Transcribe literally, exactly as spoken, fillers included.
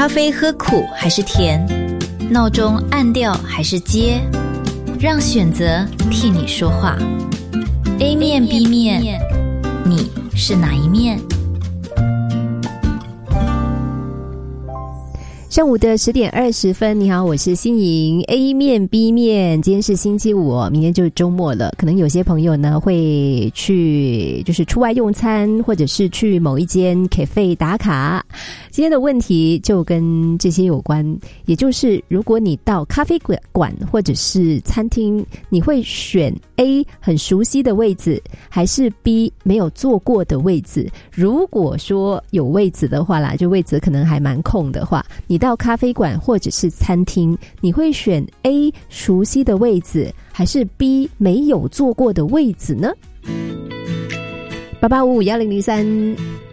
咖啡喝苦还是甜？闹钟按掉还是接？让选择替你说话。A 面 B 面，你是哪一面？ 上午的十点二十分，你好，我是欣莹。 A 面 B 面，今天是星期五哦，明天就是周末了。可能有些朋友呢会去就是出外用餐，或者是去某一间 cafe 打卡。今天的问题就跟这些有关，也就是如果你到咖啡馆或者是餐厅，你会选 A 很熟悉的位置，还是 B 没有坐过的位置？如果说有位置的话啦，就位置可能还蛮空的话，你到咖啡馆或者是餐厅，你会选 A 熟悉的位置，还是 B 没有坐过的位置呢？八八五五幺零零三